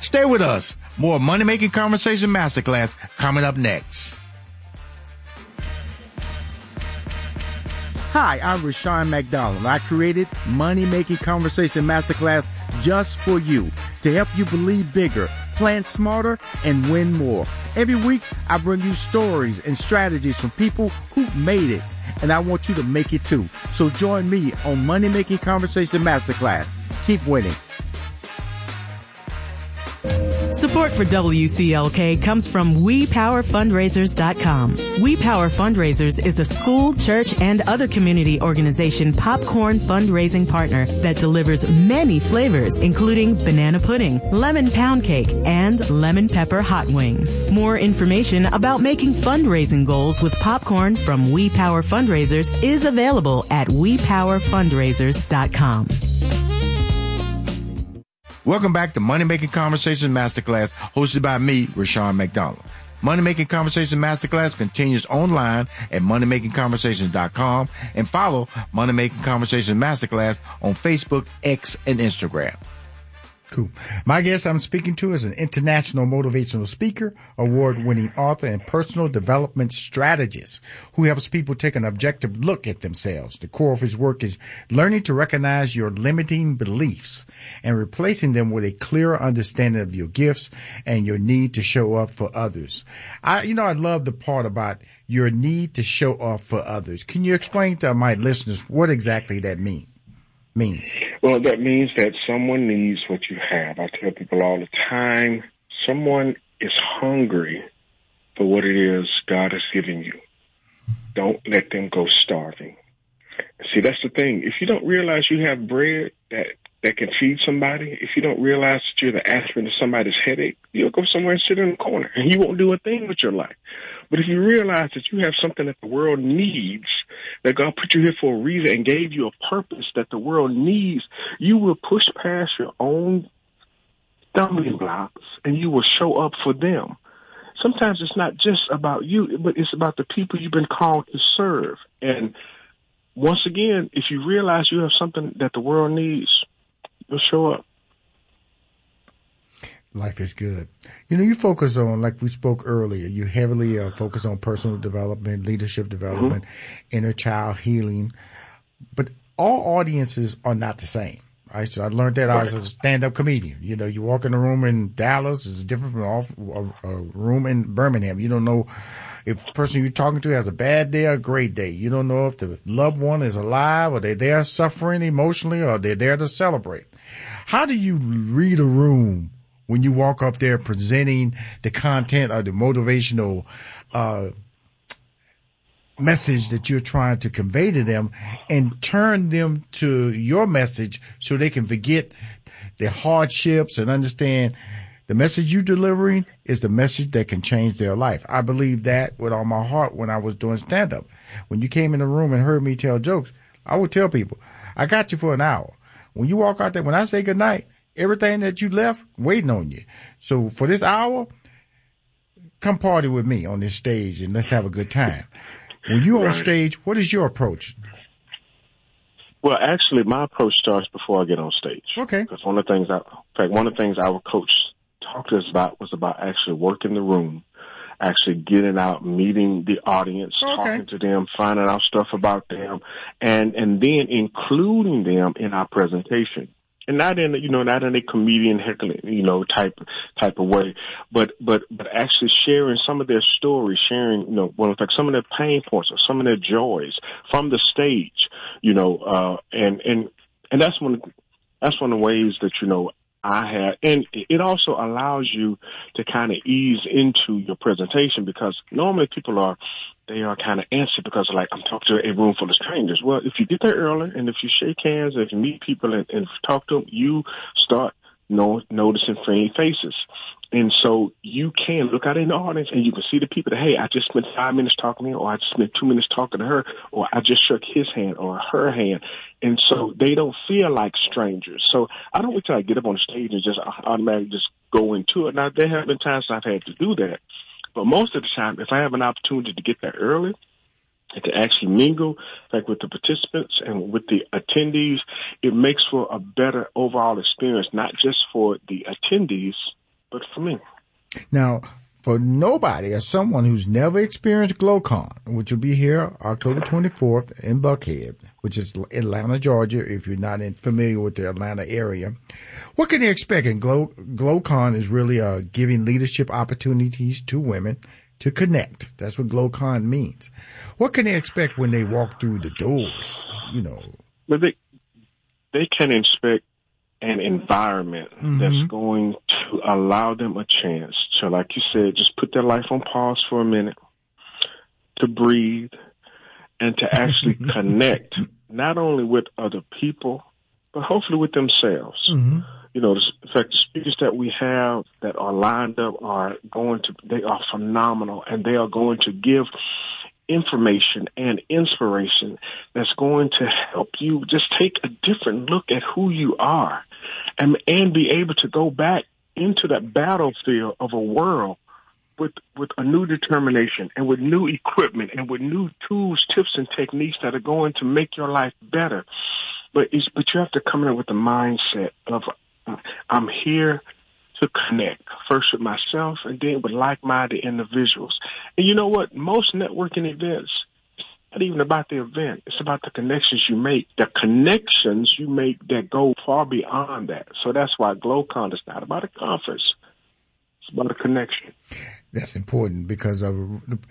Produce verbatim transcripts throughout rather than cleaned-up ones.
Stay with us. More Money Making Conversation Masterclass coming up next. Hi, I'm Rashawn McDonald. I created Money Making Conversation Masterclass just for you to help you believe bigger, plan smarter, and win more. Every week, I bring you stories and strategies from people who've made it, and I want you to make it too. So join me on Money Making Conversation Masterclass. Keep winning. Support for W C L K comes from we power fundraisers dot com. We Power Fundraisers is a school, church, and other community organization popcorn fundraising partner that delivers many flavors, including banana pudding, lemon pound cake, and lemon pepper hot wings. More information about making fundraising goals with popcorn from We Power Fundraisers is available at we power fundraisers dot com. Welcome back to Money Making Conversation Masterclass, hosted by me, Rashawn McDonald. Money Making Conversation Masterclass continues online at money making conversations dot com and follow Money Making Conversation Masterclass on Facebook, X, and Instagram. Cool. My guest I'm speaking to is an international motivational speaker, award-winning author, and personal development strategist who helps people take an objective look at themselves. The core of his work is learning to recognize your limiting beliefs and replacing them with a clearer understanding of your gifts and your need to show up for others. I, you know, I love the part about your need to show up for others. Can you explain to my listeners what exactly that means? means? Well, that means that someone needs what you have. I tell people all the time, someone is hungry for what it is God has given you. Don't let them go starving. See, that's the thing. If you don't realize you have bread that, that can feed somebody, if you don't realize that you're the aspirin to somebody's headache, you'll go somewhere and sit in the corner, and you won't do a thing with your life. But if you realize that you have something that the world needs, that God put you here for a reason and gave you a purpose that the world needs, you will push past your own stumbling blocks and you will show up for them. Sometimes it's not just about you, but it's about the people you've been called to serve. And once again, if you realize you have something that the world needs, you'll show up. Life is good. You know, you focus on, like we spoke earlier, you heavily uh, focus on personal development, leadership development, mm-hmm. inner child healing. But all audiences are not the same, right? So I learned that right. I was a stand-up comedian. You know, you walk in a room in Dallas, it's different from a, a room in Birmingham. You don't know if the person you're talking to has a bad day or a great day. You don't know if the loved one is alive or they're there suffering emotionally or they're there to celebrate. How do you read a room when you walk up there presenting the content or the motivational uh, message that you're trying to convey to them and turn them to your message so they can forget their hardships and understand the message you're delivering is the message that can change their life? I believe that with all my heart when I was doing stand-up. When you came in the room and heard me tell jokes, I would tell people, I got you for an hour. When you walk out there, when I say good night, everything that you left waiting on you. So for this hour, come party with me on this stage and let's have a good time. When you're right. on stage, what is your approach? Well, actually, my approach starts before I get on stage. Okay. Because one of the things, I, in fact, one of the things our coach talked to us about was about actually working the room, actually getting out, meeting the audience, okay. talking to them, finding out stuff about them, and and then including them in our presentation. And not in, you know, not in a comedian heckling, you know, type type of way, but but but actually sharing some of their stories, sharing, you know, well, in fact, some of their pain points or some of their joys from the stage, you know, uh, and and and that's one that's one of the ways that, you know, I had, and it also allows you to kind of ease into your presentation because normally people are, they are kind of antsy because like, I'm talking to a room full of strangers. Well, if you get there early and if you shake hands, if you meet people and, and talk to them, you start know, noticing friendly faces. And so you can look out in the audience and you can see the people that, hey, I just spent five minutes talking to him, or I just spent two minutes talking to her, or I just shook his hand or her hand. And so they don't feel like strangers. So I don't wait till I get up on the stage and just automatically just go into it. Now, there have been times I've had to do that. But most of the time, if I have an opportunity to get there early, and to actually mingle, like with the participants and with the attendees, it makes for a better overall experience, not just for the attendees, but for me. Now, for nobody or someone who's never experienced GlowCon, which will be here October twenty-fourth in Buckhead, which is Atlanta, Georgia, if you're not in, familiar with the Atlanta area, what can they expect? And Glow, GlowCon is really uh, giving leadership opportunities to women to connect. That's what GlowCon means. What can they expect when they walk through the doors? You know, but they they can expect an environment mm-hmm. that's going to allow them a chance to, like you said, just put their life on pause for a minute, to breathe, and to actually connect not only with other people, but hopefully with themselves. Mm-hmm. You know, in fact, the speakers that we have that are lined up are going to, they are phenomenal, and they are going to give information and inspiration that's going to help you just take a different look at who you are and, and be able to go back into that battlefield of a world with with a new determination and with new equipment and with new tools, tips, and techniques that are going to make your life better. But it's, but you have to come in with the mindset of uh, I'm here to connect, first with myself and then with like-minded individuals. And you know what? Most networking events, it's not even about the event. It's about the connections you make, the connections you make that go far beyond that. So that's why GlowCon is not about a conference. It's about a connection. That's important because of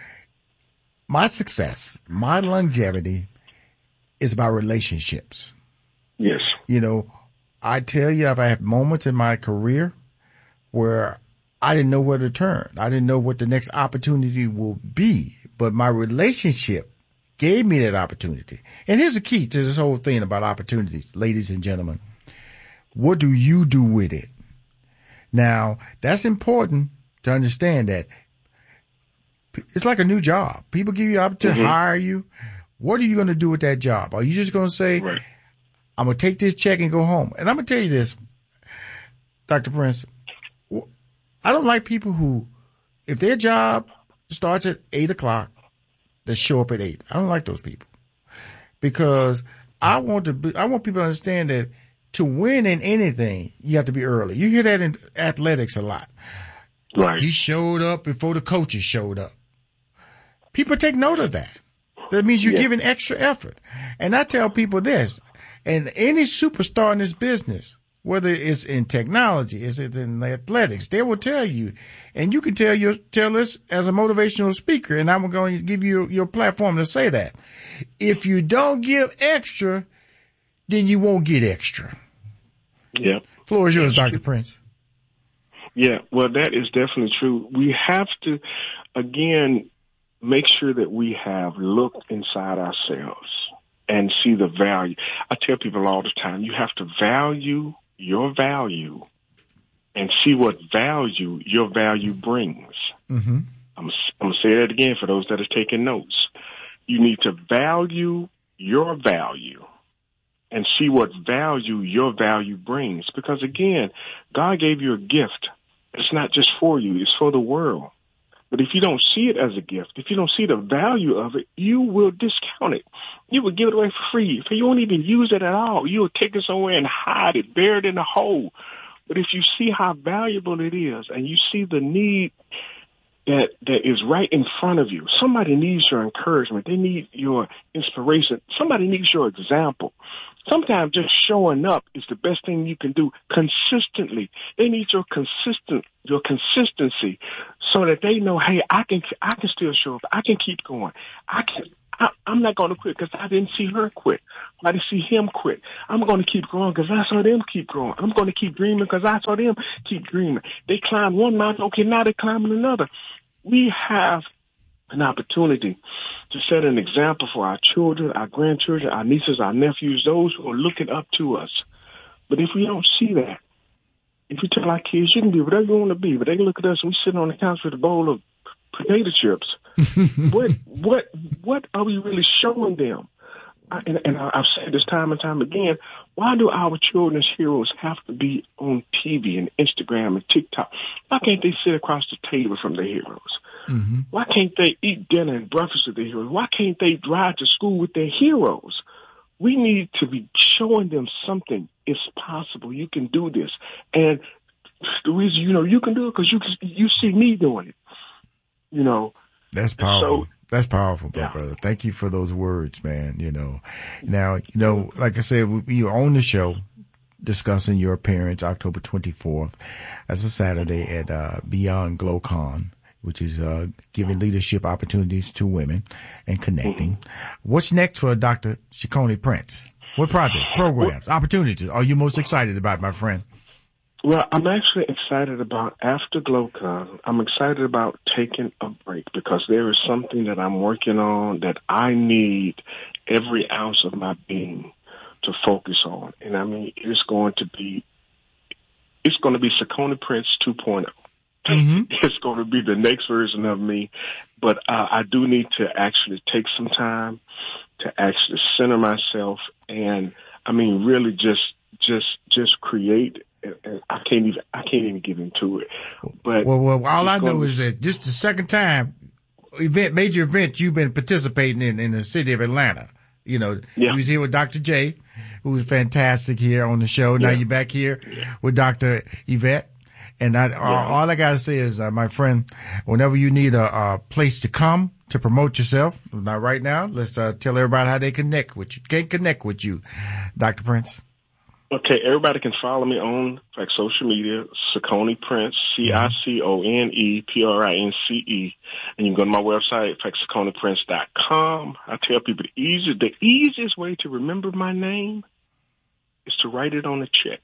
my success, my longevity is about relationships. Yes. You know, I tell you, I've had moments in my career where I didn't know where to turn. I didn't know what the next opportunity will be, but my relationship gave me that opportunity. And here's the key to this whole thing about opportunities, ladies and gentlemen. What do you do with it? Now, that's important to understand that it's like a new job. People give you the opportunity mm-hmm. to hire you. What are you going to do with that job? Are you just going to say, right. I'm going to take this check and go home? And I'm going to tell you this, Doctor Prince, I don't like people who, if their job starts at eight o'clock, they show up at eight. I don't like those people because I want to be, I want people to understand that to win in anything, you have to be early. You hear that in athletics a lot. Right. He showed up before the coaches showed up. People take note of that. That means you're yeah. giving extra effort. And I tell people this, and any superstar in this business, whether it's in technology, it's in athletics, they will tell you, and you can tell your tell us as a motivational speaker, and I'm going to give you your platform to say that. If you don't give extra, then you won't get extra. Yeah. Floor is yours, Doctor Prince. Yeah, well, that is definitely true. We have to, again, make sure that we have looked inside ourselves and see the value. I tell people all the time, you have to value your value and see what value your value brings. Mm-hmm. I'm, I'm going to say that again for those that are taking notes. You need to value your value and see what value your value brings. Because, again, God gave you a gift. It's not just for you. It's for the world. But if you don't see it as a gift, if you don't see the value of it, you will discount it. You will give it away for free. If you won't even use it at all, you will take it somewhere and hide it, bury it in a hole. But if you see how valuable it is and you see the need that that is right in front of you, somebody needs your encouragement. They need your inspiration. Somebody needs your example. Sometimes just showing up is the best thing you can do consistently. They need your consistent, your consistency, so that they know, hey, I can, I can still show up. I can keep going. I can. I, I'm not going to quit because I didn't see her quit. I didn't see him quit. I'm going to keep growing because I saw them keep growing. I'm going to keep dreaming because I saw them keep dreaming. They climbed one mountain. Okay, now they're climbing another. We have an opportunity to set an example for our children, our grandchildren, our nieces, our nephews, those who are looking up to us. But if we don't see that, if we tell our kids, you can be whatever you want to be, but they look at us and we sit on the couch with a bowl of potato chips, what what what are we really showing them? I, and, and I've said this time and time again, why do our children's heroes have to be on T V and Instagram and TikTok? Why can't they sit across the table from their heroes? Mm-hmm. Why can't they eat dinner and breakfast with their heroes? Why can't they drive to school with their heroes? We need to be showing them something. It's possible. You can do this. And Doctor Weezy, you know, you can do it because you, you see me doing it, you know. That's powerful. So, That's powerful, yeah. brother. Thank you for those words, man. You know, now, you know, like I said, you're on the show discussing your appearance October twenty-fourth. That's a Saturday at uh, Beyond GlowCon, which is uh, giving leadership opportunities to women and connecting. Mm-hmm. What's next for Doctor Shakoni Prince? What projects, programs, opportunities are you most excited about, my friend? Well, I'm actually excited about after GlowCon. I'm excited about taking a break because there is something that I'm working on that I need every ounce of my being to focus on. And I mean, it's going to be, it's going to be Shakoni Prince two point oh. Mm-hmm. It's going to be the next version of me, but uh, I do need to actually take some time to actually center myself and, I mean, really just, just, just create. And I can't even, I can't even get into it. But well, well, all I know is that just the second time event, major event you've been participating in in the city of Atlanta. You know, yeah. you was here with Doctor J, who was fantastic here on the show. Now yeah. you're back here yeah. with Doctor Yvette. And I, yeah. all, all I gotta say is, uh, my friend, whenever you need a, a place to come to promote yourself, not right now, let's uh, tell everybody how they connect with you. Can connect with you, Doctor Prince. Okay, everybody can follow me on like social media, Shakoni Prince, C I C O N E P R I N C E, and you can go to my website, shakoni prince dot com. I tell people the easiest, the easiest way to remember my name is to write it on a check.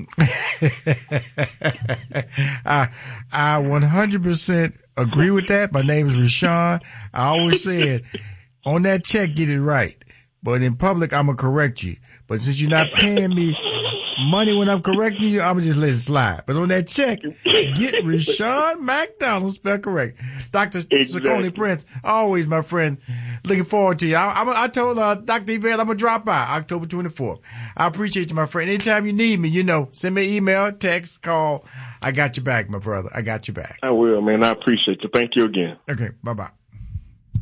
I I one hundred percent agree with that. My name is Rashawn. I always said, on that check, get it right. But in public, I'm going to correct you. But since you're not paying me money when I'm correcting you, I'm going to just let it slide. But on that check, get Rashawn McDonald spelled correct. Doctor Exactly. Shakoni Prince, always my friend. Looking forward to you. I, I, I told uh, Doctor Yvette I'm going to drop by October twenty-fourth. I appreciate you, my friend. Anytime you need me, you know, send me an email, text, call. I got your back, my brother. I got your back. I will, man. I appreciate you. Thank you again. Okay, bye-bye.